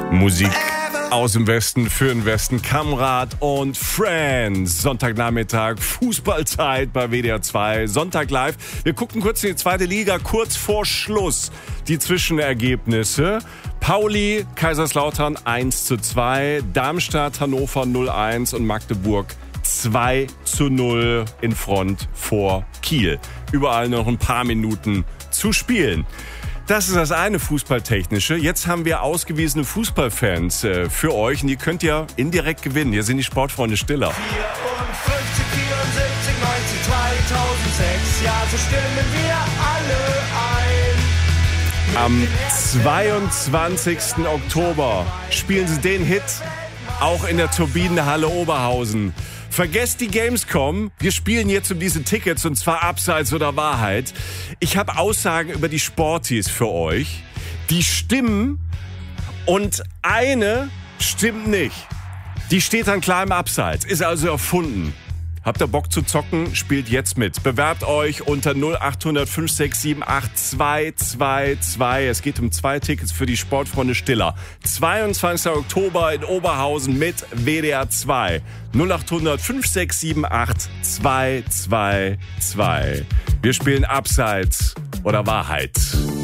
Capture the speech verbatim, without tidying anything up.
Musik aus dem Westen für den Westen, Kamerad und Friends. Sonntagnachmittag, Fußballzeit bei W D R zwei, Sonntag live. Wir gucken kurz in die zweite Liga, kurz vor Schluss die Zwischenergebnisse. Pauli, Kaiserslautern eins zu zwei, Darmstadt, Hannover null eins und Magdeburg zwei zu null in Front vor Kiel. Überall noch ein paar Minuten zu spielen. Das ist das eine Fußballtechnische. Jetzt haben wir ausgewiesene Fußballfans äh, für euch und die könnt ihr indirekt gewinnen. Hier sind die Sportfreunde Stiller. vierundfünfzig, vierundsiebzig, neunzig, zweitausendsechs, ja, so stimmen wir alle ein. Am zweiundzwanzigsten Oktober spielen sie den Hit auch in der Turbinenhalle Oberhausen. Vergesst die Gamescom. Wir spielen jetzt um diese Tickets und zwar Abseits oder Wahrheit. Ich habe Aussagen über die Sporties für euch. Die stimmen und eine stimmt nicht. Die steht dann klar im Abseits, ist also erfunden. Habt ihr Bock zu zocken? Spielt jetzt mit. Bewerbt euch unter null acht null null fünf sechs sieben acht zwei zwei zwei. Es geht um zwei Tickets für die Sportfreunde Stiller. zweiundzwanzigsten Oktober in Oberhausen mit W D R zwei. null acht null null fünf sechs sieben acht zwei zwei zwei. Wir spielen Abseits oder Wahrheit.